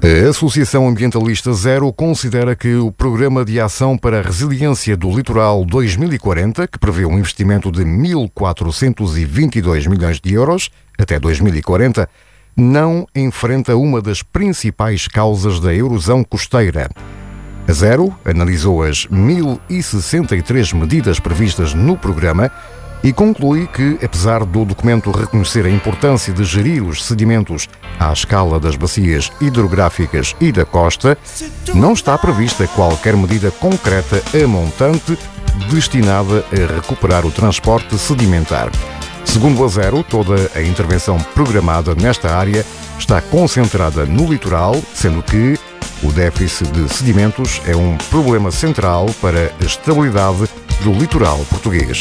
A Associação Ambientalista Zero considera que o Programa de Ação para a Resiliência do Litoral 2040, que prevê um investimento de 1.422 milhões de euros até 2040, não enfrenta uma das principais causas da erosão costeira. A Zero analisou as 1.063 medidas previstas no programa e conclui que, apesar do documento reconhecer a importância de gerir os sedimentos à escala das bacias hidrográficas e da costa, não está prevista qualquer medida concreta a montante destinada a recuperar o transporte sedimentar. Segundo a Zero, toda a intervenção programada nesta área está concentrada no litoral, sendo que o déficit de sedimentos é um problema central para a estabilidade do litoral português.